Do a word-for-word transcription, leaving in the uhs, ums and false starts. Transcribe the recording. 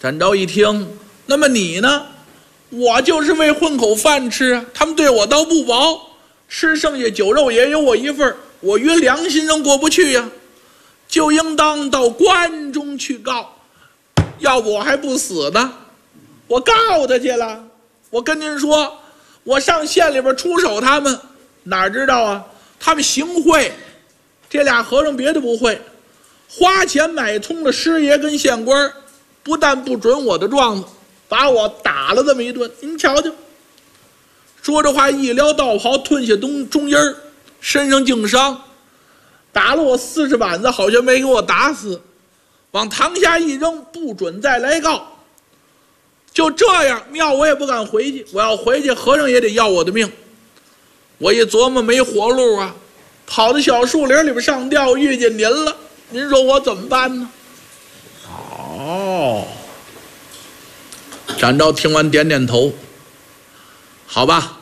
展昭一听，那么你呢？我就是为混口饭吃啊，他们对我倒不薄，吃剩下酒肉也有我一份，我于良心上过不去呀、啊，就应当到关中去告，要不我还不死呢。我告他去了，我跟您说，我上县里边出手他们，哪知道啊？他们行贿，这俩和尚别的不会，花钱买通了师爷跟县官，不但不准我的状子，把我打了这么一顿。您瞧瞧，说这话一撩道袍，褪下东中衣儿，身上净伤，打了我四十板子，好像没给我打死，往堂下一扔，不准再来告。就这样，庙我也不敢回去，我要回去，和尚也得要我的命。我一琢磨没活路啊，跑到小树林里边上吊，遇见您了，您说我怎么办呢？哦，展昭听完点点头，好吧，